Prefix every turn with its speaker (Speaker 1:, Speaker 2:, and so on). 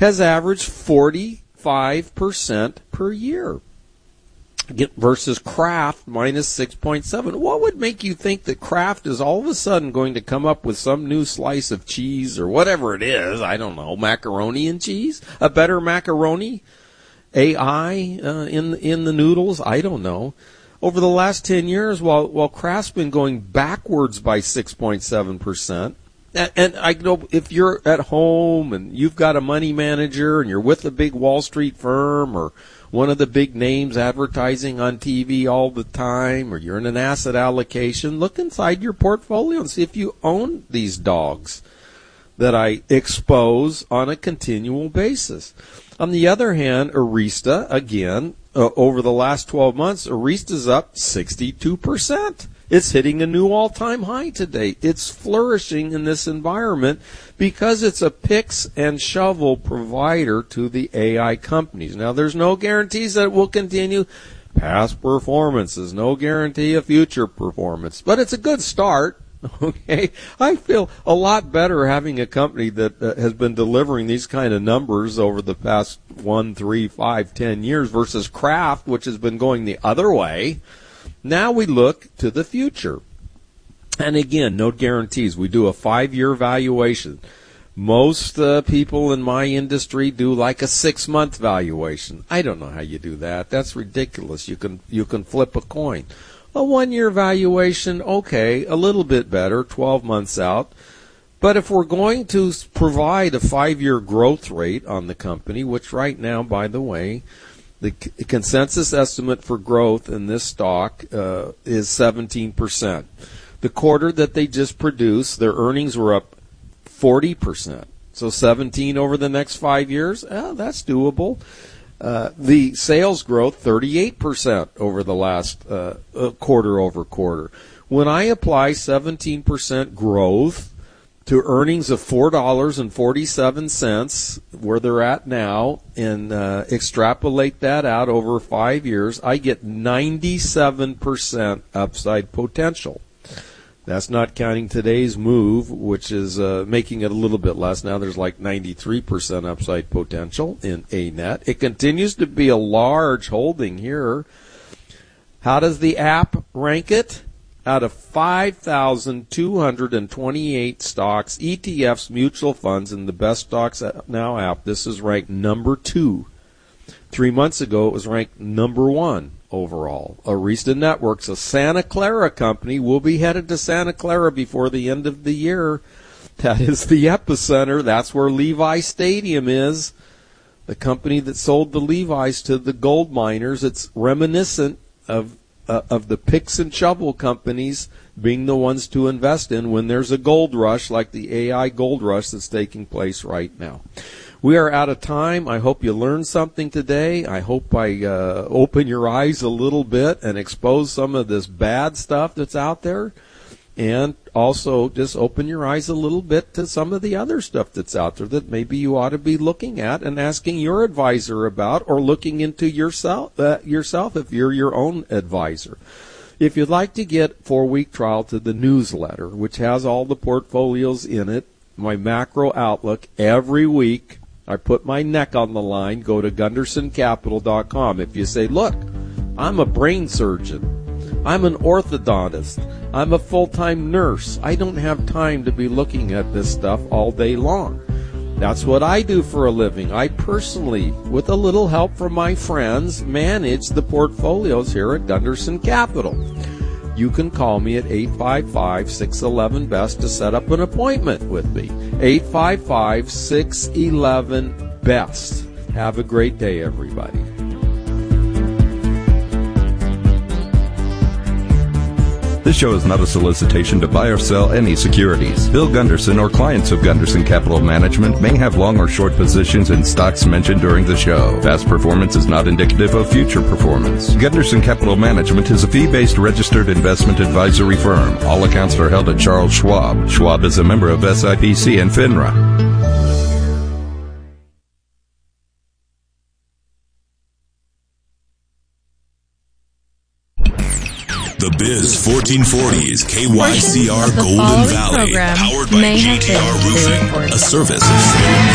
Speaker 1: has averaged 45% per year versus Kraft minus 6.7. What would make you think that Kraft is all of a sudden going to come up with some new slice of cheese or whatever it is? I don't know, macaroni and cheese? A better macaroni? AI in the noodles? I don't know. Over the last 10 years, while Kraft's been going backwards by 6.7%, and I know if you're at home and you've got a money manager and you're with a big Wall Street firm or one of the big names advertising on TV all the time, or you're in an asset allocation, look inside your portfolio and see if you own these dogs that I expose on a continual basis. On the other hand, Arista, again, over the last 12 months, Arista's up 62%. It's hitting a new all-time high today. It's flourishing in this environment because it's a picks and shovel provider to the AI companies. Now, there's no guarantees that it will continue. Past performance is no guarantee of future performance, but it's a good start. Okay, I feel a lot better having a company that has been delivering these kind of numbers over the past 1, 3, 5, 10 years versus Kraft, which has been going the other way. Now we look to the future. And again, no guarantees. We do a 5-year valuation. Most people in my industry do like a 6-month valuation. I don't know how you do that. That's ridiculous. You can flip a coin. A 1-year valuation, okay, a little bit better, 12 months out. But if we're going to provide a 5-year growth rate on the company, which right now, by the way, the consensus estimate for growth in this stock is 17%. The quarter that they just produced, their earnings were up 40%. So 17 over the next 5 years, that's doable. The sales growth, 38% over the last quarter over quarter. When I apply 17% growth to earnings of $4.47, where they're at now, and extrapolate that out over 5 years, I get 97% upside potential. That's not counting today's move, which is making it a little bit less. Now there's like 93% upside potential in ANET. It continues to be a large holding here. How does the app rank it? Out of 5,228 stocks, ETFs, mutual funds, and the Best Stocks Now app, this is ranked number 2. 3 months ago, it was ranked number 1. Overall. Arista Networks, a Santa Clara company, will be headed to Santa Clara before the end of the year. That is the epicenter. That's where Levi Stadium is. The company that sold the Levi's to the gold miners. It's reminiscent of the picks and shovel companies being the ones to invest in when there's a gold rush like the AI gold rush that's taking place right now. We are out of time. I hope you learned something today. I hope I open your eyes a little bit and expose some of this bad stuff that's out there. And also just open your eyes a little bit to some of the other stuff that's out there that maybe you ought to be looking at and asking your advisor about, or looking into yourself if you're your own advisor. If you'd like to get 4-week trial to the newsletter, which has all the portfolios in it, my macro outlook every week, I put my neck on the line. Go to GundersonCapital.com. If you say, look, I'm a brain surgeon, I'm an orthodontist, I'm a full-time nurse, I don't have time to be looking at this stuff all day long. That's what I do for a living. I personally, with a little help from my friends, manage the portfolios here at Gunderson Capital. You can call me at 855-611-BEST to set up an appointment with me. 855-611-BEST. Have a great day, everybody.
Speaker 2: This show is not a solicitation to buy or sell any securities. Bill Gunderson or clients of Gunderson Capital Management may have long or short positions in stocks mentioned during the show. Past performance is not indicative of future performance. Gunderson Capital Management is a fee-based registered investment advisory firm. All accounts are held at Charles Schwab. Schwab is a member of SIPC and FINRA.
Speaker 3: The Biz 1440's KYCR Golden Valley, powered by JTR Roofing, a service